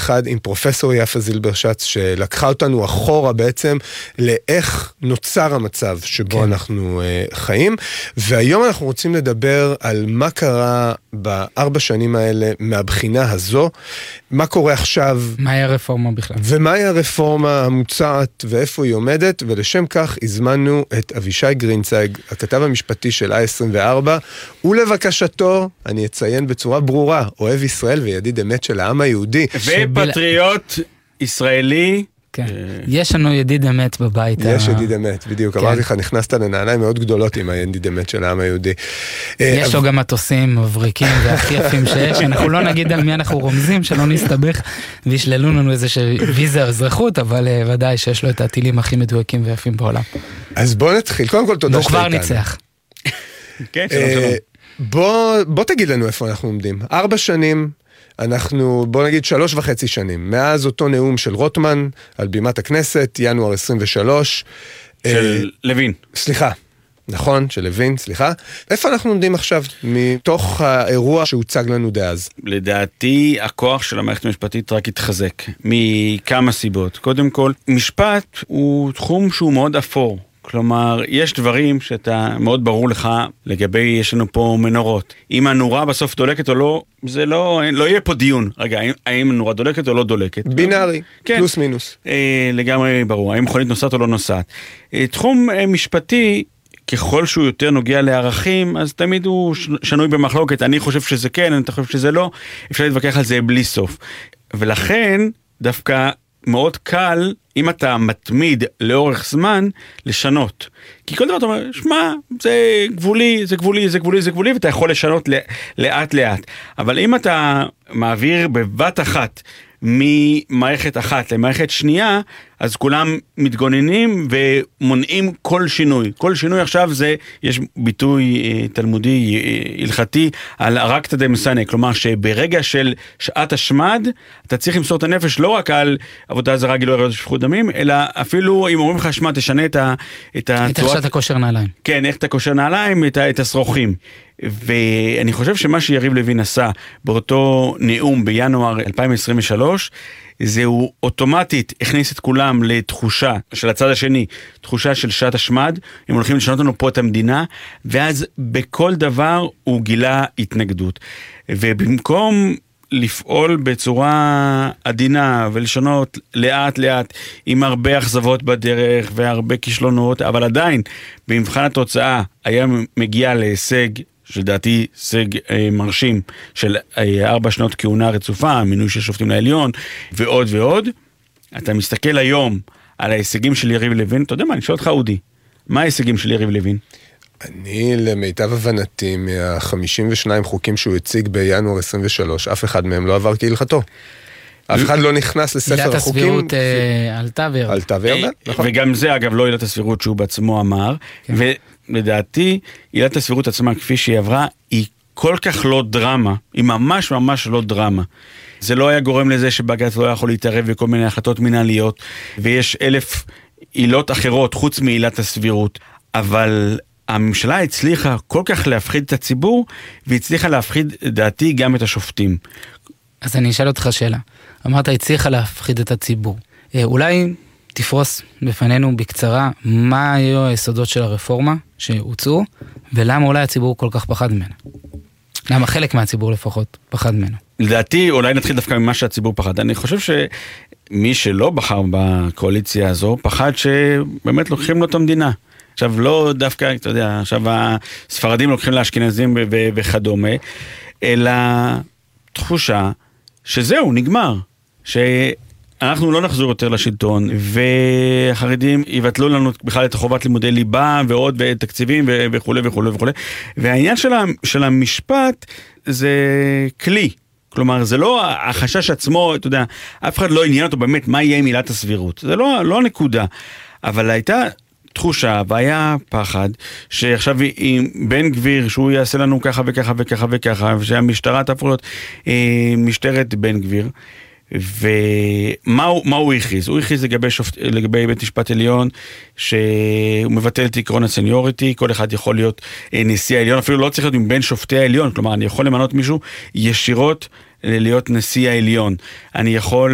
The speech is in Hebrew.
אחד עם פרופסור יפה זילברשץ, שלקחה אותנו אחורה בעצם לאיך נוצר המצב שבו אנחנו חיים, והיום אנחנו רוצים לדבר על מה קרה ב4 שנים האלה מהבחינה הזו, מה קורה עכשיו. מהי הרפורמה בכלל? ומהי הרפורמה המוצעת ואיפה היא עומדת, ולשם כך הזמנו את אבישי גרינצייג, הכתב המשפטי של i24, ולבקשתו, אני אציין בצורה ברורה, אוהב ישראל וידיד אמת של העם היהודי. ופטריוט ישראלי. כן. יש לנו ידיד אמת בבית. יש ידיד אמת, בדיוק. אמרתי לך, נכנסת לנעליים מאוד גדולות עם הידיד אמת של העם היהודי. יש לו גם מטוסים, מבריקים והכי יפים שיש. אנחנו לא נגיד על מי אנחנו רומזים, שלא נסתבך וישללו לנו איזה ויזה אזרחות, אבל ודאי שיש לו את הטילים הכי מדויקים ויפים בעולם. אז בוא נתחיל. קודם כל תודה שאתה איתנו. והוא כבר ניצח. כן, שלום. בוא תגיד לנו איפה אנחנו עומדים. 4 שנים, אנחנו, בוא נגיד 3.5 שנים, מאז אותו נאום של רוטמן על בימת הכנסת, ינואר 23. של לוין. סליחה, נכון, של לוין, סליחה. איפה אנחנו עומדים עכשיו, מתוך האירוע שהוצג לנו דאז? לדעתי, הכוח של המערכת המשפטית רק התחזק, מכמה סיבות. קודם כל, משפט הוא תחום שהוא מאוד אפור. כלומר, יש דברים שאתה מאוד ברור לך לגבי, יש לנו פה מנורות. אם הנורה בסוף דולקת או לא, זה לא יהיה פה דיון. רגע, האם הנורה דולקת או לא דולקת? בינארי, כן. פלוס מינוס. לגמרי ברור, האם מכונית נוסעת או לא נוסעת. תחום משפטי, ככל שהוא יותר נוגע לערכים, אז תמיד הוא שנוי במחלוקת. אני חושב שזה כן, אני חושב שזה לא. אפשר להתווכח על זה בלי סוף. ולכן, דווקא מאוד קל, אם אתה מתמיד לאורך זמן, לשנות. כי כל דבר אתה אומר, שמע, זה גבולי, זה גבולי, זה גבולי, זה גבולי, ואתה יכול לשנות לאט לאט. אבל אם אתה מעביר בבת אחת, ממערכת אחת למערכת שנייה, אז כולם מתגוננים ומונעים כל שינוי. כל שינוי עכשיו זה, יש ביטוי תלמודי, הלכתי, על ארקתא דמסנא, כלומר שברגע של שעת השמד, אתה צריך למסור את הנפש לא רק על עבודה זרה, גילוי עריות ושפיכות דמים, אלא אפילו אם אומרים לך, שמע, תשנה את איך שאתה קושר נעליים. כן, איך אתה קושר נעליים, את השרוכים. ואני חושב שמה שיריב לוין עשה באותו נאום בינואר 2023, זהו אוטומטית הכניס את כולם לתחושה של הצד השני, תחושה של שעת השמד, הם הולכים לשנות לנו פה את המדינה, ואז בכל דבר הוא גילה התנגדות. ובמקום לפעול בצורה עדינה ולשנות לאט לאט עם הרבה אכזבות בדרך והרבה כישלונות, אבל עדיין במבחן התוצאה היה מגיע להישג שלדעתי הישג מרשים של 4 שנות כהונה רצופה, מינוי של שופטים לעליון ועוד ועוד. אתה מסתכל היום על ההישגים של יריב לוין, אתה יודע מה, אני שואל אותך אודי, מה ההישגים של יריב לוין? אני למיטב הבנתי מה-52 חוקים שהוא הציג בינואר 23, אף אחד מהם לא עבר כהלכתו. אף אחד לא נכנס לספר החוקים. עילת הסבירות עלתה וירדה. עלתה וירדה, נכון. וגם זה אגב לא עילת הסבירות שהוא בעצמו אמר, ולדעתי עילת הסבירות עצמה כפי שהיא עברה, היא כל כך לא דרמה, היא ממש ממש לא דרמה. זה לא היה גורם לזה שבג"ץ לא יכול להתערב בכל מיני החלטות מנהליות, ויש 1000 עילות אחרות חוץ מעילת הסבירות, אבל הממשלה הצליחה כל כך להפחיד את הציבור, והצליחה להפחיד דעתי גם את השופטים. אז אני אשאל אותך שאלה. אמרת, הצליחה להפחיד את הציבור. אולי תפרוס בפנינו בקצרה, מה היו היסודות של הרפורמה שהוצאו, ולמה אולי הציבור כל כך פחד ממנו? למה חלק מהציבור לפחות פחד ממנו? לדעתי, אולי נתחיל דווקא ממה שהציבור פחד. אני חושב שמי שלא בחר בקואליציה הזו, פחד שבאמת לוקחים לו את המדינה. עכשיו לא דווקא, אתה יודע, עכשיו הספרדים לוקחים לאשכנזים וכדומה, אלא תחושה שזהו, נגמר. שאנחנו לא נחזור יותר לשלטון, והחרדים יבטלו לנו בכלל את חובת לימודי ליבה, ועוד תקציבים וכו' וכו' וכו'. והעניין של המשפט זה כלי. כלומר, זה לא החשש עצמו, אתה יודע, אף אחד לא עניין אותו באמת מה יהיה עם עילת הסבירות. זה לא נקודה. אבל הייתה תחושה, והיה פחד, שעכשיו עם בן גביר, שהוא יעשה לנו ככה וככה וככה וככה, ושהמשטרה תהפוך להיות משטרת בן גביר, ומה הוא הכריז? הוא הכריז לגבי בית משפט עליון, שהוא מבטל את עקרון הסניוריטי, כל אחד יכול להיות נשיא העליון, אפילו לא צריך להיות מבין שופטי העליון, כלומר, אני יכול למנות מישהו ישירות להיות נשיא העליון, אני יכול